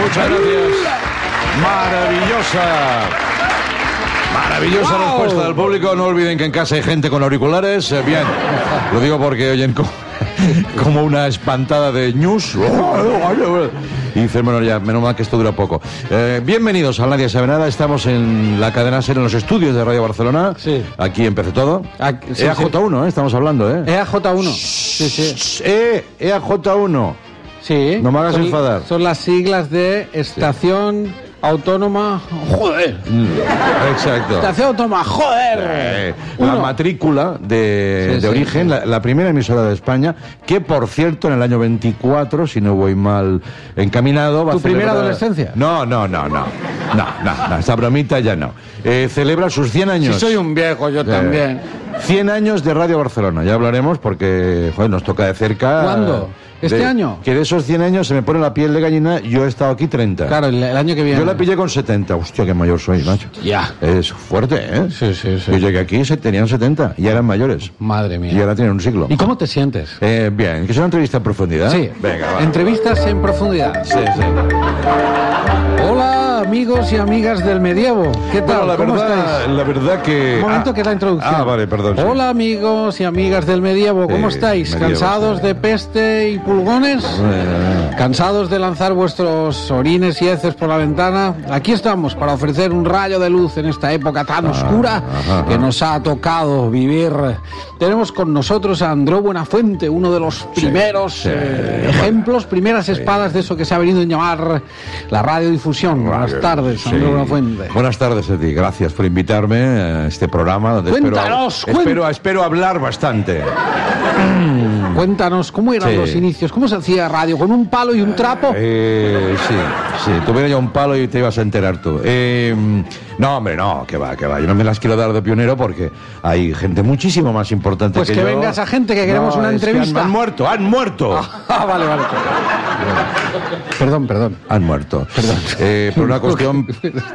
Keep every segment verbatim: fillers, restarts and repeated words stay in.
muchas gracias. Maravillosa. Maravillosa wow. respuesta del público. No olviden que en casa hay gente con auriculares. Eh, bien, lo digo porque oyen como, como una espantada de news. Y dicen, bueno, ya, menos mal que esto dura poco. Eh, bienvenidos a Nadie Sabe Nada. Estamos en la cadena SER, en los estudios de Radio Barcelona. Sí. Aquí empecé todo. Aquí, sí, E A J uno, sí. eh, estamos hablando, ¿eh? E A J uno. Sí, sí. E, E A J uno. Sí. No me hagas son, enfadar. Son las siglas de Estación... Sí. Autónoma, joder. Exacto. Estación Autónoma, joder. Eh, la matrícula de, sí, de sí, origen, sí. La, la primera emisora de España, que por cierto en el año veinticuatro, si no voy mal encaminado, va ¿Tu a celebrar... primera adolescencia? No, no, no, no. No, no, no, esa bromita ya no. Eh, celebra sus cien años. Si soy un viejo, yo eh, también. cien años de Radio Barcelona, ya hablaremos porque, joder, nos toca de cerca. ¿Cuándo? ¿Este de, año? Que de esos cien años se me pone la piel de gallina. Yo he estado aquí treinta. Claro, el, el año que viene. Yo la pillé con setenta. Hostia, qué mayor soy, macho. Ya. Es fuerte, ¿eh? Sí, sí, sí. Yo llegué aquí y tenían setenta. Y eran mayores. Madre mía. Y ahora tienen un siglo. ¿Y cómo te sientes? Eh, bien. ¿Que es una entrevista en profundidad? Sí. Venga, va. Entrevistas en profundidad. Sí, sí. Hola, amigos y amigas del medievo. ¿Qué tal? Bueno, la ¿Cómo verdad, estáis? La verdad que... Un momento ah, que es la introducción. Ah, vale, perdón. Sí. Hola, amigos y amigas del medievo. ¿Cómo sí, estáis? medievo, ¿Cansados sí. de peste y pulgones? Eh, ¿Cansados de lanzar vuestros orines y heces por la ventana? Aquí estamos para ofrecer un rayo de luz en esta época tan oscura ah, ajá, que nos ha tocado vivir. Tenemos con nosotros a Andreu Buenafuente, uno de los primeros sí, sí, eh, ejemplos, primeras espadas sí. de eso que se ha venido a llamar la radiodifusión. Radio, Buenas tardes, sí. Andreu Buenafuente. Buenas tardes a ti, gracias por invitarme a este programa donde Cuéntanos, espero, espero, espero hablar bastante. Cuéntanos, ¿cómo eran sí. los inicios? ¿Cómo se hacía radio? ¿Con un palo y un trapo? Eh, sí, sí, tuviera yo un palo y te ibas a enterar tú. Eh, no, hombre, no, que va, que va. Yo no me las quiero dar de pionero porque hay gente muchísimo más importante pues que, que yo. Pues que venga esa gente que queremos no, una entrevista. Han, han muerto, han muerto. Ah, vale, vale. Perdón, perdón. Han muerto. Perdón. Eh, por una cuestión...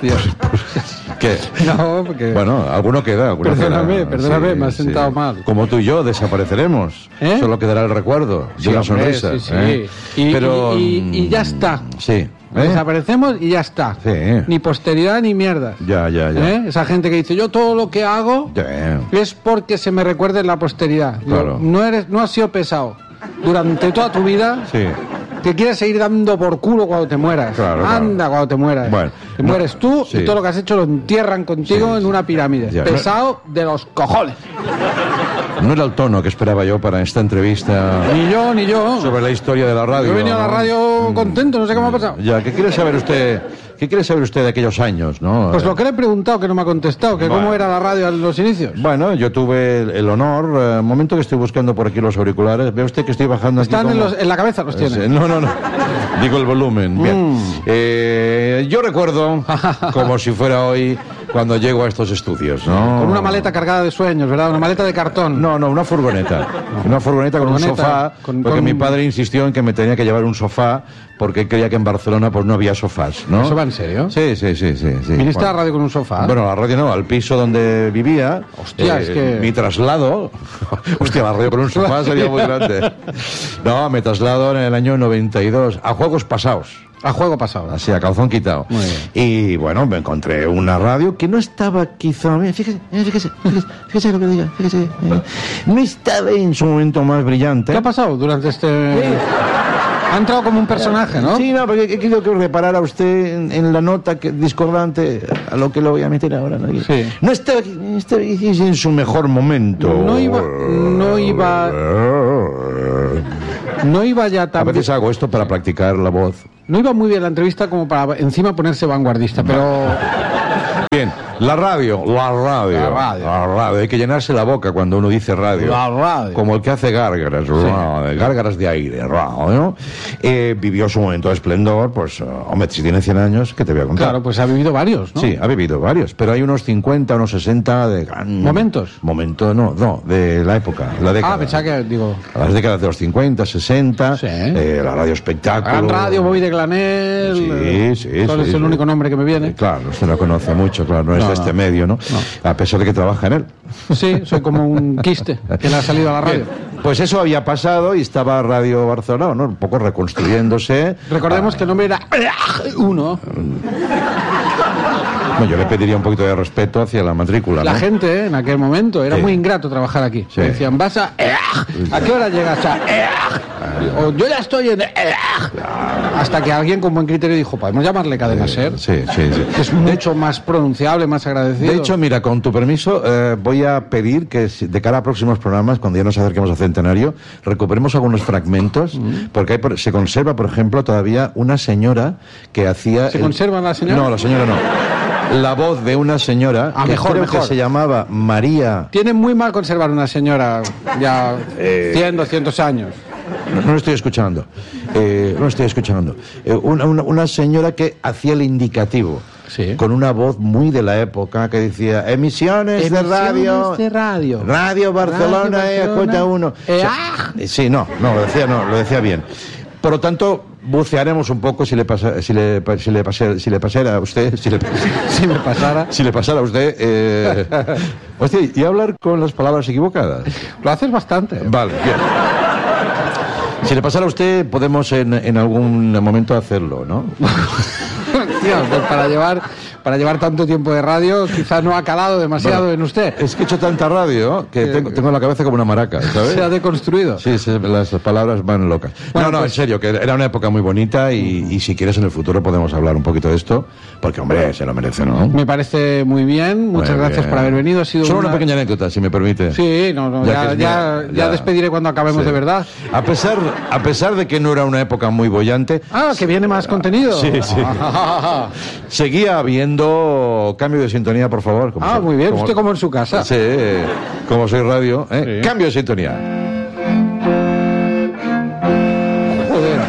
¿Qué? No, porque... Bueno, alguno queda. Alguno perdóname, queda. perdóname, sí, me has sentado sí. mal. Como tú y yo desapareceremos. ¿Eh? Solo quedará el recuerdo de sí, una hombre, sonrisa. Sí, sí. ¿eh? Y, Pero, y, y, y ya está. Sí. ¿Eh? Desaparecemos y ya está. Sí. Ni posteridad ni mierdas. Ya, ya, ya. ¿Eh? Esa gente que dice, yo todo lo que hago yeah. es porque se me recuerde en la posteridad. Claro. No, eres, no has sido pesado durante toda tu vida. Sí. Te quieres seguir dando por culo cuando te mueras. Claro, Anda claro. cuando te mueras. Bueno, te no, mueres tú sí. y todo lo que has hecho lo entierran contigo sí, en una pirámide. Ya. Pesado de los cojones. No era el tono que esperaba yo para esta entrevista. Ni yo, ni yo. Sobre la historia de la radio. Yo he venido a la radio contento, no sé qué me ha pasado. Ya, ¿qué quiere saber usted? ¿Qué quiere saber usted de aquellos años, no? Pues lo que le he preguntado, que no me ha contestado, que bueno. cómo era la radio en los inicios. Bueno, yo tuve el, el honor, un uh, momento que estoy buscando por aquí los auriculares, ve usted que estoy bajando aquí. Están como... en, los, en la cabeza, los tiene. Eh, no, no, no, digo el volumen, bien. Mm. Eh, yo recuerdo, como si fuera hoy, cuando llego a estos estudios, ¿no? Con una maleta cargada de sueños, ¿verdad? Una maleta de cartón. No, no, una furgoneta. Una furgoneta con furgoneta, un sofá, con, porque con... mi padre insistió en que me tenía que llevar un sofá, porque él creía que en Barcelona pues no había sofás, ¿no? ¿Eso va en serio? Sí, sí, sí, sí. sí. ¿Viniste bueno. a la radio con un sofá? Bueno, a la radio no, al piso donde vivía. Hostia, eh, es que... Mi traslado... Hostia, la radio con un sofá sería muy grande. No, me traslado en el año noventa y dos, a Juegos Pasados. A juego pasado. Así, a calzón quitado. Muy bien. Y bueno, me encontré una radio que no estaba quizá... Fíjese, fíjese, fíjese, fíjese lo que diga, fíjese. Eh, no estaba en su momento más brillante. ¿Qué ha pasado durante este...? Sí. Ha entrado como un personaje, ¿no? Sí, no, porque he querido que reparara usted en, en la nota que, discordante a lo que lo voy a meter ahora, ¿no? Sí. No estaba, estaba en su mejor momento. No iba... No iba... No iba ya tan... A veces hago esto para practicar la voz. No iba muy bien la entrevista como para encima ponerse vanguardista, pero... Bien, la radio, la radio, la radio, la radio. Hay que llenarse la boca cuando uno dice radio. La radio. Como el que hace gárgaras, sí. Gárgaras de aire, radio. Eh, vivió su momento de esplendor, pues, hombre, si tiene cien años, ¿qué te voy a contar? Claro, pues ha vivido varios, ¿no? Sí, ha vivido varios, pero hay unos cincuenta, unos sesenta de gran... ¿Momentos? Momento, no, no, de la época, la década. Ah, pensaba que, digo... Las décadas de los cincuenta, sesenta, sí. eh, la radio espectáculo... Gran radio, Bobby de Glanel... Sí, sí, ¿Cuál sí, es el sí. único nombre que me viene? Claro, usted lo conoce mucho, claro, no es No, de no. este medio, ¿no? No. A pesar de que trabaja en él. Sí, soy como un quiste que le ha salido a la radio. Bien, pues eso había pasado y estaba Radio Barcelona, ¿no? Un poco reconstruyéndose. Recordemos que el nombre era uno. No, yo le pediría un poquito de respeto hacia la matrícula, La ¿no? gente, ¿eh? En aquel momento, era Sí. muy ingrato trabajar aquí. Sí. Decían, vas a... ¿A qué hora llegas a...? O yo ya estoy en... Hasta que alguien con buen criterio dijo, podemos llamarle Cadena Ser. Sí, sí, sí. Que es mucho más pronunciable, más agradecido. De hecho, mira, con tu permiso, eh, voy a pedir que si- de cara a próximos programas, cuando ya nos acerquemos a Centenario, recuperemos algunos fragmentos, porque hay, por- se conserva, por ejemplo, todavía una señora que hacía... ¿Se el- conserva la señora? No, la señora no. La voz de una señora Ah, que mejor, creo mejor. que se llamaba María... Tiene muy mal conservar una señora ya Eh. cien, doscientos años. No, no lo estoy escuchando. Eh, no lo estoy escuchando. Eh, una, una- una señora que hacía el indicativo. Sí. Con una voz muy de la época que decía emisiones, de radio. Emisiones de radio. Radio Barcelona, Radio eh, Barcelona. J uno. Eh, O sea, ah. eh, sí, no, no, lo decía, no, lo decía bien. Por lo tanto, bucearemos un poco si le pasa, si le, pa- si le pasara, si le pasara a usted, si le, Si me pasara... si le pasara a usted, eh, hostia, y hablar con las palabras equivocadas. Lo haces bastante. Vale, bien. Si le pasara a usted, podemos en, en algún momento hacerlo, ¿no? Tío, pues para llevar, para llevar tanto tiempo de radio, quizás no ha calado demasiado Bueno, en usted. Es que he hecho tanta radio que tengo, tengo la cabeza como una maraca, ¿sabes? Se ha deconstruido. Sí, sí, las palabras van locas. Bueno, no, no, pues- en serio, que era una época muy bonita y, y si quieres en el futuro podemos hablar un poquito de esto, porque, hombre, se lo merece, ¿no? Me parece muy bien. Muchas Muy gracias bien. por haber venido. Ha sido Solo una... una pequeña anécdota, si me permite. Sí, no, no, Ya ya, que es ya, mía, ya ya. despediré cuando acabemos Sí. de verdad. A pesar, a pesar de que no era una época muy bollante, Ah, que viene más contenido. Sí, sí. seguía habiendo cambio de sintonía, por favor. como Ah, soy- muy bien. como- Usted como en su casa. Sí, como soy radio. ¿eh? Sí. Cambio de sintonía. Joder.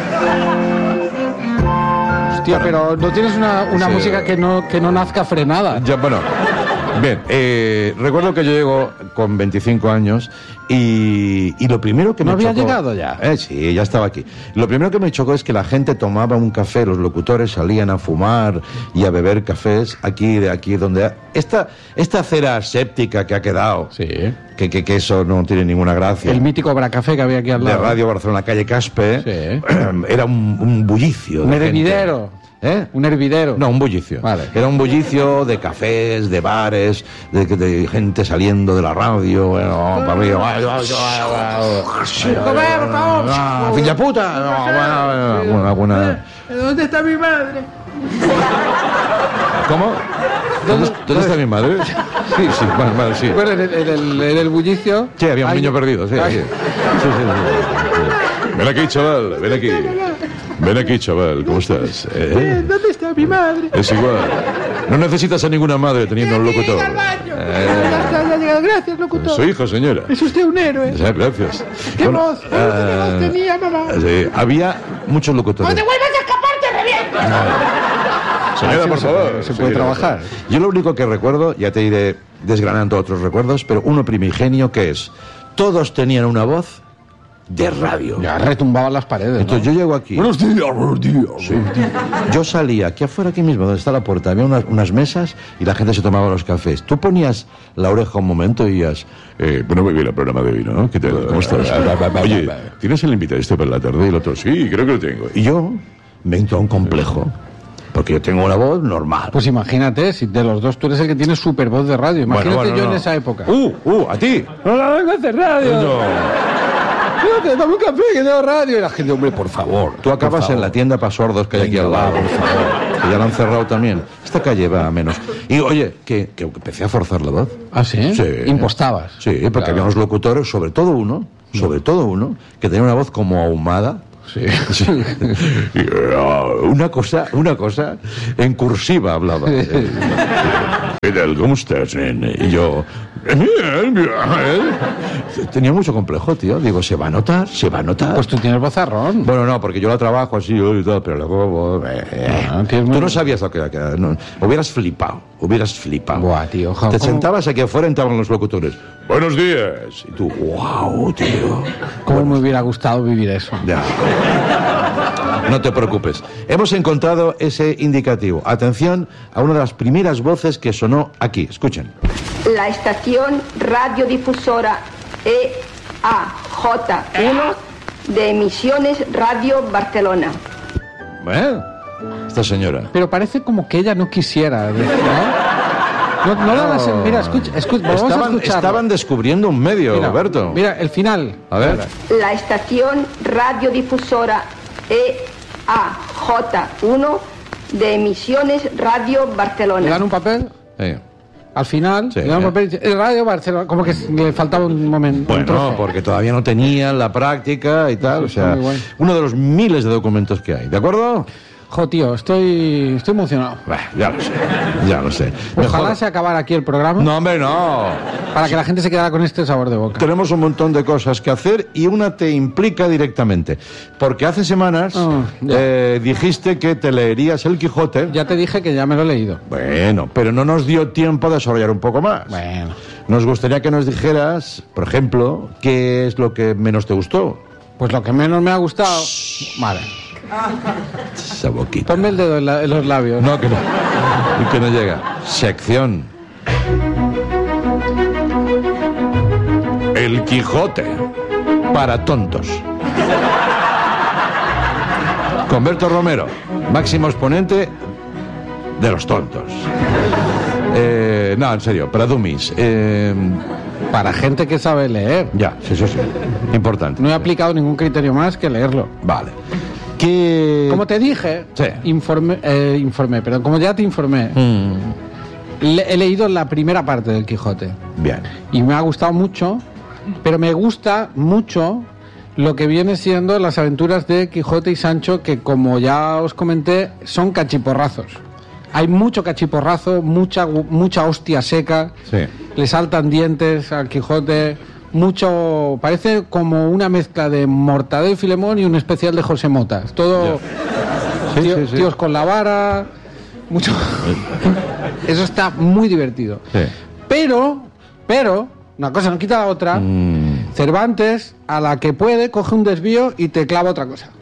Hostia, pero no tienes una, una Sí. música que no, que no nazca frenada. Ya, bueno, bien, eh, recuerdo que yo llego con veinticinco años y, y lo primero que ¿No me había chocó... llegado ya? Eh, sí, ya estaba aquí. Lo primero que me chocó es que la gente tomaba un café, los locutores salían a fumar y a beber cafés aquí, de aquí, donde... Esta, esta cera aséptica que ha quedado, Sí. que, que, que eso no tiene ninguna gracia. El mítico Bracafé que había aquí al de lado. Radio Barcelona, calle Caspe, Sí. era un, un bullicio. Un de gente. hervidero. ¿Eh? Un hervidero. No, un bullicio. Vale. Era un bullicio de cafés, de bares, de, de gente saliendo de la radio, bueno, para arriba. Comer, por favor. Ah, ¡Fin de puta! No, bueno, alguna- ¿Dónde está mi madre? ¿Cómo? ¿Dónde, dónde está mi madre? Sí, sí, vale, vale, sí. Bueno, en el, en el, en el bullicio. Sí, había un hay- niño perdido, sí, hay- sí. Sí, sí, sí, sí. Ven aquí, chaval, ven aquí. Ven aquí, chaval, ¿cómo estás? ¿Eh? ¿Dónde está mi madre? Es igual. No necesitas a ninguna madre teniendo un locutor. Eh, Ya ha llegado. Gracias, locutor. su hijo, señora. Es usted un héroe. Ya, gracias. ¿Qué Bueno, voz? ¿Qué ah, voz tenía, mamá? sí, había muchos locutores. ¡Te vuelvas a escapar, te reviento! Señora, sí, por se favor. puede- se puede trabajar. Yo lo único que recuerdo, ya te iré desgranando otros recuerdos, pero uno primigenio que es, todos tenían una voz de radio. Ya retumbaban las paredes. ¿no? Entonces yo llego aquí. Buenos días, buenos días. Sí. Yo salía aquí afuera, aquí mismo, donde está la puerta, había unas, unas mesas y la gente se tomaba los cafés. Tú ponías la oreja un momento y diías, eh, bueno, muy bien el programa de hoy, ¿no? ¿Qué tal? ¿Cómo estás? Oye, ¿tienes el invitado este para la tarde? Y el otro, sí, creo que lo tengo. Y yo me entró un complejo, porque yo tengo una voz normal. Pues imagínate, si de los dos tú eres el que tiene super voz de radio. Imagínate Bueno, bueno, yo no. en esa época. ¡Uh, uh, a ti! No, no vengo a hacer radio. No. Fíjate, dame un café que tengo radio. Y la gente, hombre, por favor. Tú acabas en la tienda para sordos que hay aquí Venga, al lado, va, por favor. Que ya la han cerrado también. Esta calle va a menos. Y oye, que, que empecé a forzar la voz. ¿Ah, sí? Sí. Impostabas. Sí, porque Claro. había unos locutores, sobre todo uno, sobre todo uno, que tenía una voz como ahumada. Sí. Sí. Y, ah, una cosa, una cosa en cursiva hablaba. ¿Qué tal? ¿Cómo estás, nene? Y yo, Bien, bien. Tenía mucho complejo, tío. Digo, se va a notar, se va a notar. Pues tú tienes vozarrón. Bueno, no, porque yo la trabajo así y todo, pero luego... Eh, eh. No, Tú muy... no sabías lo que era. No, hubieras flipado, hubieras flipado. Buah, tío. Te ¿cómo? sentabas aquí afuera, entraban los locutores. Buenos días. Y tú, wow, tío. ¿Cómo me hubiera gustado vivir eso? Ya. No te preocupes. Hemos encontrado ese indicativo. Atención a una de las primeras voces que sonó aquí. Escuchen. La estación radiodifusora E A J uno de Emisiones Radio Barcelona. ¿Eh? Esta señora. Pero parece como que ella no quisiera, ¿no? No, no da la... Mira, escucha, escucha, vamos estaban, a escucharlo. estaban descubriendo un medio, Mira, Alberto. Mira, el final. A ver. La estación radiodifusora E A J uno de Emisiones Radio Le Barcelona. dan un papel, Sí. al final, Sí. le dan un papel y dice, el Radio Barcelona, como que le faltaba un momento. un Bueno, trozo. porque todavía no tenían la práctica y tal. O Eso está sea, muy guay. uno de los miles de documentos que hay. ¿De acuerdo? Jo, tío, estoy, estoy emocionado. Bah, ya lo sé. Ya lo sé. Ojalá Mejor- se acabara aquí el programa No, hombre, no. para que la gente se quedara con este sabor de boca. Tenemos un montón de cosas que hacer y una te implica directamente. Porque hace semanas Ah, ya. eh, dijiste que te leerías El Quijote. Ya te dije que ya me lo he leído. Bueno, pero no nos dio tiempo a desarrollar un poco más. Bueno, Nos gustaría que nos dijeras, por ejemplo, qué es lo que menos te gustó. pues lo que menos me ha gustado... Vale, Esa boquita. ponme el dedo en, la- en los labios. No, que no. Y que no llega. Sección. El Quijote. Para tontos. Con Berto Romero, máximo exponente de los tontos. Eh, no, en serio, para dummies. Eh, Para gente que sabe leer. ya, eso sí. Importante. No he aplicado ningún criterio más que leerlo. Vale. ¿Qué... Como te dije, Sí. informé, eh, informé, pero como ya te informé, Mm, le- he leído la primera parte del Quijote bien. y me ha gustado mucho, pero me gusta mucho lo que viene siendo las aventuras de Quijote y Sancho, que como ya os comenté, son cachiporrazos. Hay mucho cachiporrazo, mucha, mucha hostia seca, Sí. le saltan dientes al Quijote, mucho, parece como una mezcla de Mortadelo y Filemón y un especial de José Motas. Todo Sí, tío- sí, sí. tíos con la vara, mucho. Eso está muy divertido. Sí. Pero, pero, una cosa no quita la otra. Mm, Cervantes, a la que puede, coge un desvío y te clava otra cosa.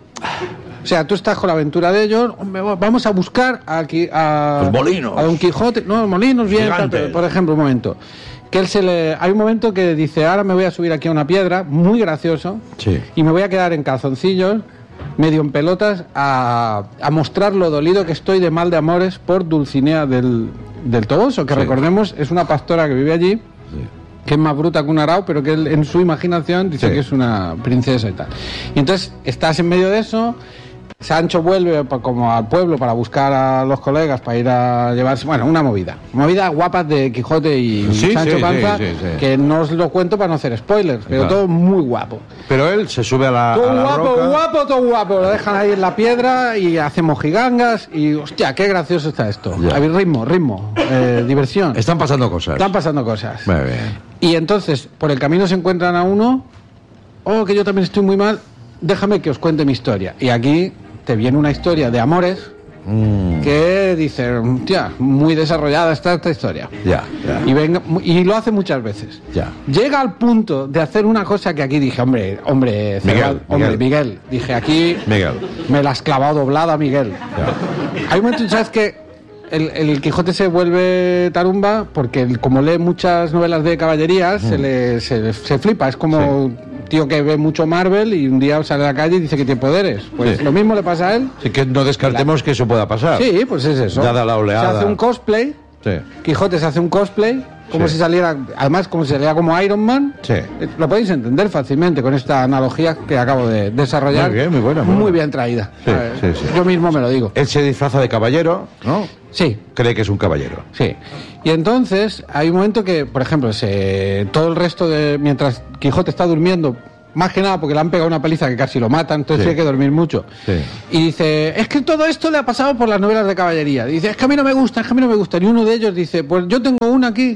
O sea, tú estás con la aventura de ellos, hombre, vamos a buscar aquí a, Los molinos. a Don Quijote, no, los molinos, bien, tal, Gigantes. pero, por ejemplo, un momento, que él se le, hay un momento que dice, ahora me voy a subir aquí a una piedra, muy gracioso, Sí. y me voy a quedar en calzoncillos, medio en pelotas, a, a mostrar lo dolido que estoy de mal de amores por Dulcinea del, del Toboso, que Sí. recordemos es una pastora que vive allí, que es más bruta que un arao, pero que él en su imaginación dice Sí. que es una princesa y tal. Y entonces estás en medio de eso, Sancho vuelve pa- como al pueblo para buscar a los colegas, para ir a llevarse, bueno, una movida. Movida guapas de Quijote y Sí, Sancho sí, Panza, sí, sí, sí. que no os lo cuento para no hacer spoilers, pero Claro. todo muy guapo. Pero él se sube a la, a Todo la guapo, roca. guapo, todo guapo. Lo dejan ahí en la piedra y hacemos gigangas y, hostia, qué gracioso está esto. Ya. A ver, ritmo, ritmo, eh, diversión. Están pasando cosas. Están pasando cosas. Muy bien. Y entonces, por el camino se encuentran a uno, oh, que yo también estoy muy mal, déjame que os cuente mi historia. Y aquí te viene una historia de amores Mm, que dice, tía, muy desarrollada está esta historia. ya, ya. Y, venga, y lo hace muchas veces. Ya. Llega al punto de hacer una cosa que aquí dije, hombre, hombre, Miguel, Cerval- hombre, Miguel. Miguel. Dije, aquí Miguel. me la has clavado doblada, Miguel. Ya. Hay un momento, ¿sabes que el, el Quijote se vuelve tarumba porque el- como lee muchas novelas de caballerías, se, le, se, se flipa. Es como un tío que ve mucho Marvel y un día sale a la calle y dice que tiene poderes. Pues Sí. lo mismo le pasa a él. Así que no descartemos que eso pueda pasar. Sí, pues es eso. Dada la oleada. Se hace un cosplay, Sí. Quijote se hace un cosplay, como Sí. si saliera, además como si saliera como Iron Man. Sí. Eh, Lo podéis entender fácilmente con esta analogía que acabo de desarrollar. Muy bien, muy buena, muy Muy buena. bien traída. Sí, A ver, sí, sí. Yo mismo me lo digo. Él se disfraza de caballero, ¿no? Sí, Cree que es un caballero. sí. Y entonces hay un momento que, por ejemplo, se, todo el resto de... Mientras Quijote está durmiendo, más que nada porque le han pegado una paliza que casi lo matan, entonces Sí. tiene que dormir mucho. Sí. Y dice, es que todo esto le ha pasado por las novelas de caballería. Dice, es que a mí no me gusta, es que a mí no me gusta. Y uno de ellos dice, pues yo tengo una aquí,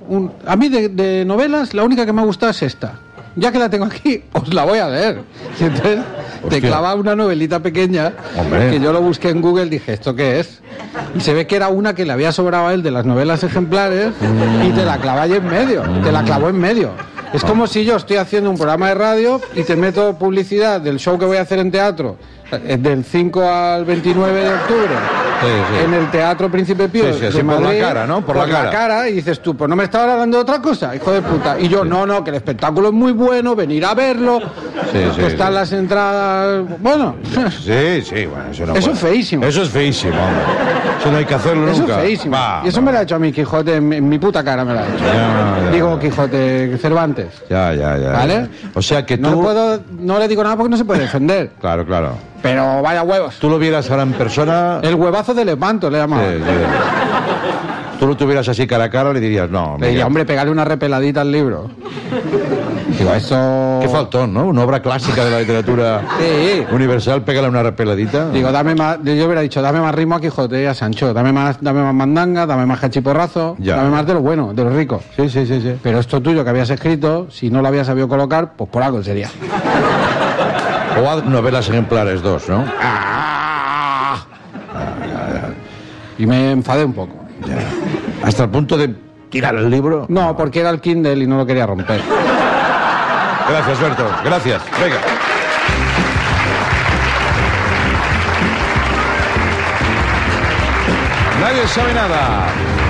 un... A mí de, de novelas, la única que me ha gustado es esta. Ya que la tengo aquí, os la voy a leer. Y entonces te clava una novelita pequeña. Hombre. Que yo lo busqué en Google, dije, ¿esto qué es? Y se ve que era una que le había sobrado a él de las novelas ejemplares mm. y te la clava ahí en medio. Mm. Te la clavó en medio. Es como si yo estoy haciendo un programa de radio y te meto publicidad del show que voy a hacer en teatro del cinco al veintinueve de octubre. Sí, sí. En el Teatro Príncipe Pío sí, sí, de sí, Madrid, por la cara, ¿no? Por, por la, cara. la cara, y dices tú, pues no me estabas hablando de otra cosa, hijo de puta. Y yo, sí. no, no, que el espectáculo es muy bueno, venir a verlo, sí, sí, que están sí. las entradas, bueno. Sí, sí, bueno, eso no Eso puede. es feísimo. Eso es feísimo, hombre. Eso no hay que hacerlo eso nunca. Eso es feísimo. Va, y eso va. me lo ha hecho a mi Quijote, en, en mi puta cara me lo ha hecho. Ya, ya, Digo, Quijote Cervantes. Ya, ya, ya. ¿Vale? O sea que tú... No le, puedo, no le digo nada porque no se puede defender. Claro, claro. Pero vaya huevos. Tú lo vieras ahora en persona... El huevazo de Lepanto le llamaba. Sí, sí. Tú lo tuvieras así cara a cara, le dirías, no... Le diría, hombre, pegarle una repeladita al libro. Digo, eso... Qué faltón, ¿no? Una obra clásica de la literatura sí. universal, pégale una repeladita. Digo, dame más... Yo hubiera dicho, dame más ritmo a Quijote y a Sancho. Dame más, dame más mandanga, dame más cachiporrazo. Ya. Dame más de lo bueno, de lo rico. Sí, sí, sí, sí. Pero esto tuyo que habías escrito, si no lo habías sabido colocar, pues por algo sería. O a novelas ejemplares dos, ¿no? Ah, ya, ya. Y me enfadé un poco. Ya. Hasta el punto de tirar el libro. No, porque era el Kindle y no lo quería romper. Gracias, Berto. Gracias. Venga. Nadie sabe nada.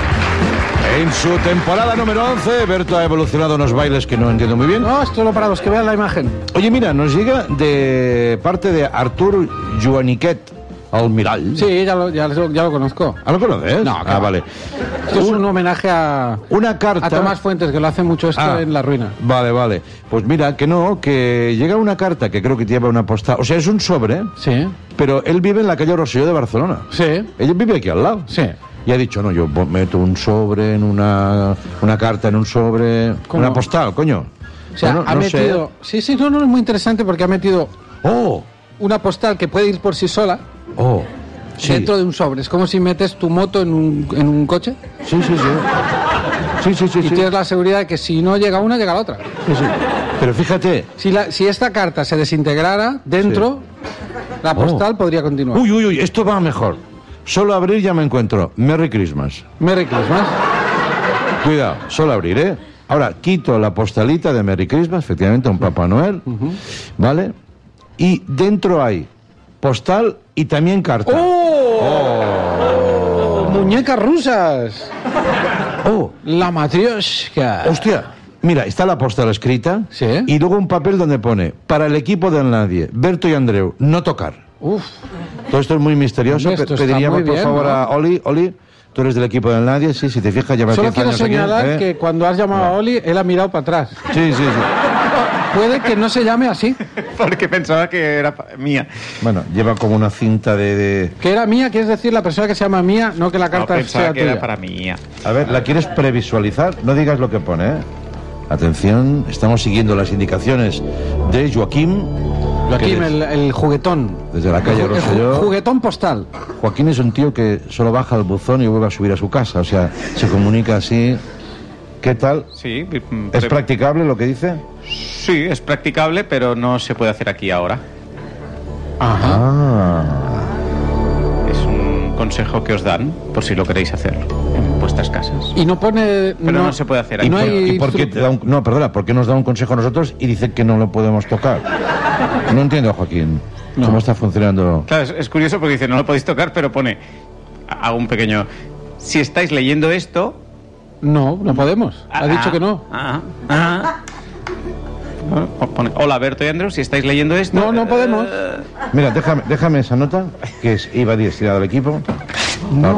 En su temporada número once, Berto ha evolucionado unos bailes que no entiendo muy bien. No, esto es solo para los que vean la imagen. Oye, mira, nos llega de parte de Artur Joaniquet Almiral. Sí, ya lo, ya, ya lo conozco. ¿Ah, lo conoces? No, ah, vale. Esto es un homenaje a, una carta, a Tomás Fuentes, que lo hace mucho esto ah, en La Ruina. Vale, vale. Pues mira, que no, que llega una carta que creo que lleva una postal. O sea, es un sobre. Sí. Pero él vive en la calle Rosselló de Barcelona. Sí. Él vive aquí al lado. Sí. Y ha dicho, no, yo meto un sobre en una, una carta en un sobre, ¿cómo? Una postal, coño. O sea, no, ha no metido... Sé. Sí, sí, no, no, es muy interesante porque ha metido... ¡Oh! Una postal que puede ir por sí sola. ¡Oh! Sí. Dentro de un sobre. Es como si metes tu moto en un, en un coche. Sí, sí, sí. Sí, sí, sí. Y sí. tienes la seguridad de que si no llega una, llega la otra. Sí, sí. Pero fíjate... Si, la, si esta carta se desintegrara dentro, sí. la postal oh. podría continuar. Uy, uy, uy, esto va mejor. Solo abrir ya me encuentro. Merry Christmas. Merry Christmas. Cuidado, solo abrir, ¿eh? Ahora, quito la postalita de Merry Christmas, efectivamente, un Papá Noel, uh-huh. ¿vale? Y dentro hay postal y también carta. ¡Oh! ¡Oh! ¡Muñecas rusas! ¡Oh! La matrioshka. ¡Hostia! Mira, está la postal escrita. ¿Sí? Y luego un papel donde pone, para el equipo del nadie, Berto y Andreu, no tocar. Uf. Todo esto es muy misterioso. Esto Pediríamos, por bien, favor, ¿no? a Oli. Oli, tú eres del equipo del nadie, sí, si te fijas, lleva Solo diez años quiero señalar aquí, ¿eh? que cuando has llamado a Oli, él ha mirado para atrás. Sí, sí, sí. Puede que no se llame así. Porque pensaba que era mía. Bueno, lleva como una cinta de... de... Que era mía, quieres decir la persona que se llama mía, no que la carta no, pensaba sea que tuya. Era para mía. A ver, ¿la quieres previsualizar? No digas lo que pone, ¿eh? Atención, estamos siguiendo las indicaciones de Joaquín. Joaquín, el, el juguetón. Desde la calle Rosselló. Juguetón postal. Joaquín es un tío que solo baja al buzón y vuelve a subir a su casa. O sea, se comunica así. ¿Qué tal? Sí. ¿Es practicable lo que dice? Sí, es practicable, pero no se puede hacer aquí ahora. Ajá. Ah. Es un consejo que os dan, por si lo queréis hacer en vuestras casas. Y no pone... Pero no, no se puede hacer aquí. ¿Y, no por, hay ¿y por qué te da un, no, perdona, ¿por qué nos da un consejo a nosotros y dice que no lo podemos tocar? No entiendo, Joaquín. No. ¿Cómo está funcionando? Claro, es, es curioso porque dice, no lo podéis tocar, pero pone... Hago un pequeño... Si estáis leyendo esto... No, no podemos. Ha ah, dicho que no. Ah, ah. Pone, hola, Berto y Andreu, si estáis leyendo esto... No, no podemos. Uh... Mira, déjame, déjame esa nota, que es, iba destinada al equipo. No.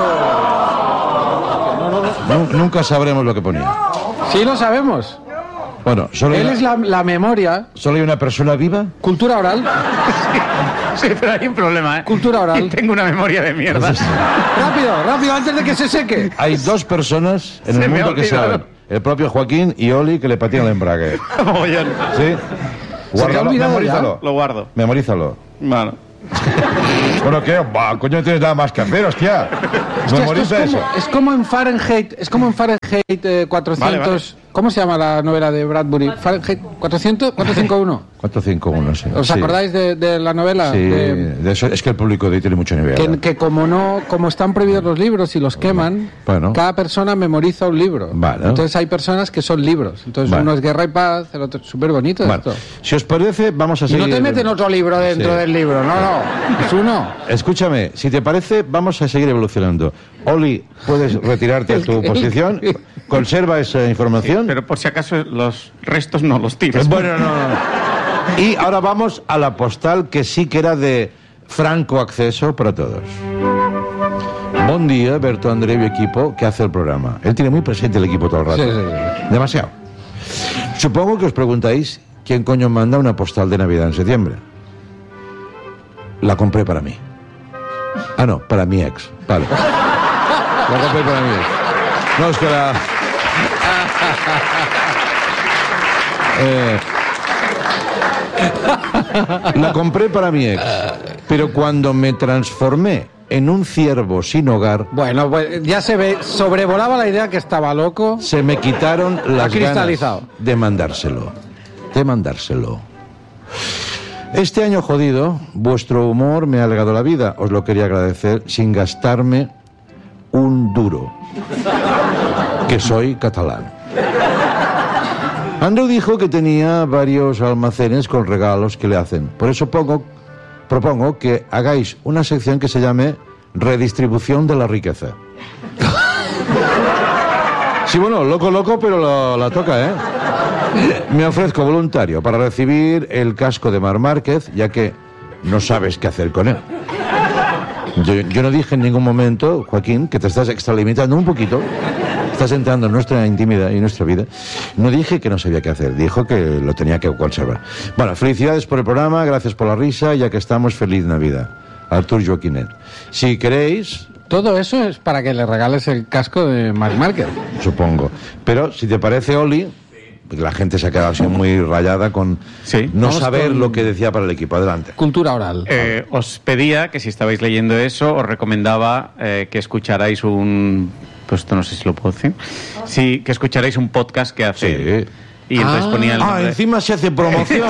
No, nunca sabremos lo que ponía. Sí lo sabemos. Bueno, solo Él una, es la, la memoria. ¿Solo hay una persona viva? Cultura oral. Sí, pero hay un problema, ¿eh? Cultura oral. Y tengo una memoria de mierda. Entonces, Rápido, rápido, antes de que se seque. hay dos personas en Se el me mundo ha que olvidado. saben. El propio Joaquín y Oli, que le patían el embrague. Mogollón. ¿Sí? ¿Se te ha Guárdalo, olvidado memorízalo. Lo guardo. Memorízalo. Bueno. Bueno, ¿qué? Bah, coño, no tienes nada más que hacer, hostia. Hostia, Memoriza esto es, eso. como, es como en Fahrenheit, es como en Fahrenheit eh, cuatrocientos. Vale, vale. ¿Cómo se llama la novela de Bradbury? Fahrenheit cuatrocientos, cuatrocientos cincuenta y uno. cuatro cinco uno, sí. ¿Os Sí. acordáis de, de la novela? Sí, De- de eso, es que el público de hoy tiene mucho nivel. que, ¿eh? que como no, como están prohibidos los libros y los queman, Bueno. cada persona memoriza un libro. Vale. Entonces hay personas que son libros. Entonces Vale. uno es Guerra y Paz, el otro es súper bonito Bueno, esto. si os parece, vamos a Y seguir... no te meten otro libro dentro Sí. del libro, no, no, es uno. Escúchame, si te parece, vamos a seguir evolucionando. Oli, puedes retirarte a tu posición. Conserva esa información. Pero por si acaso los restos no los tires. Bueno, no, no. Y ahora vamos a la postal que sí que era de franco acceso para todos. Buen día, Berto Andreu y equipo que hace el programa. Él tiene muy presente el equipo todo el rato. Sí, sí, sí. Demasiado. Supongo que os preguntáis quién coño manda una postal de Navidad en septiembre. La compré para mí. Ah, no, para mi ex. Vale. La compré para mi ex. No, es que la... Eh, la compré para mi ex, pero cuando me transformé en un ciervo sin hogar, Bueno, pues ya se ve, sobrevolaba la idea que estaba loco. se me quitaron las cristalizado. ganas de mandárselo. De mandárselo. Este año jodido, vuestro humor me ha alegado la vida. Os lo quería agradecer sin gastarme un duro. Que soy catalán. Andrew dijo que tenía varios almacenes con regalos que le hacen. Por eso pongo, propongo que hagáis una sección que se llame Redistribución de la riqueza. Sí, bueno, loco, loco, pero lo- la toca, ¿eh? Me ofrezco voluntario para recibir el casco de Mar Márquez, ya que no sabes qué hacer con él. Yo, yo no dije en ningún momento, Joaquín, que te estás extralimitando un poquito. Estás entrando en nuestra intimidad y nuestra vida. No dije que no sabía qué hacer, dijo que lo tenía que conservar. Bueno, felicidades por el programa, gracias por la risa, ya que estamos, feliz Navidad. Artur Joaquinet. Si queréis, Todo eso es para que le regales el casco de Marc Márquez. supongo. Pero si te parece, Oli, la gente se ha quedado así muy rayada con Sí. no Vamos saber con- lo que decía para el equipo. Adelante. Cultura oral. Eh, os pedía que si estabais leyendo eso, os recomendaba eh, que escucharais un... Pues esto no sé si lo puedo decir. Sí, que escucharais un podcast que hace... Sí. Y entonces Ah. ponía el Ah, nombre. encima se hace promoción.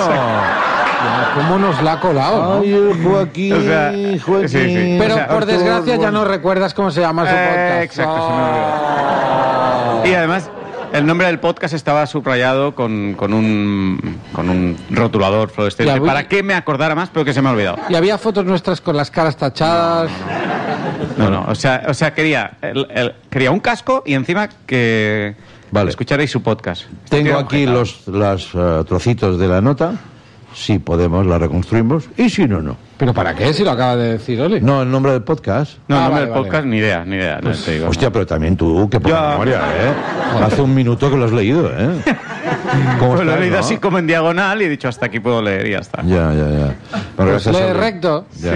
Ya, ¿Cómo nos la ha colado? ¿no? Ay, el Joaquín, O sea, Joaquín. sí, sí. Pero o sea, por Artur, desgracia ya bueno. no recuerdas cómo se llama su Eh, podcast. exacto, se me olvidó. Y además, el nombre del podcast estaba subrayado con, con, un, con un rotulador fluorescente Ya, voy- para que me acordara más, pero que se me ha olvidado. Y había fotos nuestras con las caras tachadas. No, no, o sea, o sea quería, el- el- quería un casco y encima que Vale. escucharais su podcast. Tengo Tío, aquí objetado. los, los eh, trocitos de la nota. Si podemos, la reconstruimos. Y si no, no. ¿Pero para qué? Si lo acaba de decir Oli. No, el nombre del podcast. No, el Ah, nombre vale, del vale. podcast, ni idea, ni idea. no te digo, no. Hostia, pero también tú, qué poca Ya. memoria, ¿eh? Hace un minuto que lo has leído, ¿eh? ¿Cómo Pues lo he estás, leído no? así como en diagonal y he dicho hasta aquí puedo leer y ya está. Ya, ya, ya. Bueno, Pues gracias, lee Oli. recto. Ya.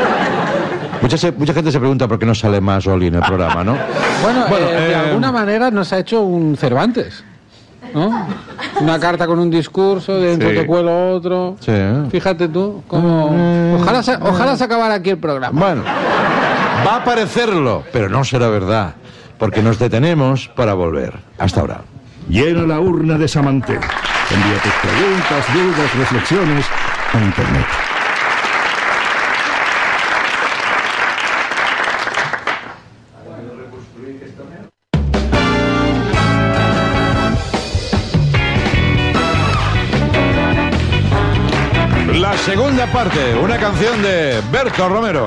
Mucha, se- mucha gente se pregunta por qué no sale más Oli en el programa, ¿no? Bueno, Bueno, eh, de eh, alguna manera nos ha hecho un Cervantes, ¿no? Una carta con un discurso, dentro Sí. te cuelo otro. Sí. Fíjate tú, cómo... Ojalá se, ojalá se acabara aquí el programa. Bueno, va a parecerlo, pero no será verdad, porque nos detenemos para volver. Hasta ahora. Llena la urna de Samanté. Envía tus preguntas, dudas, reflexiones a Internet. La segunda parte, una canción de Berto Romero.